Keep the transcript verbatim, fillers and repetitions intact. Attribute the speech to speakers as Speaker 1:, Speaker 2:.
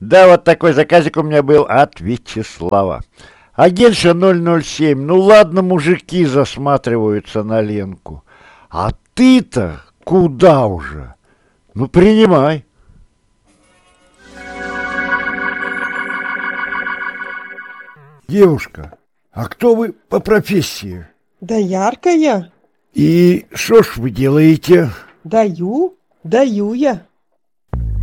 Speaker 1: Да, вот такой заказик у меня был от Вячеслава. Агентша ноль ноль семь. Ну ладно, мужики засматриваются на Ленку. А ты-то куда уже? Ну принимай.
Speaker 2: Девушка, а кто вы по профессии?
Speaker 3: Да яркая.
Speaker 2: И что ж вы делаете?
Speaker 3: Даю, даю я.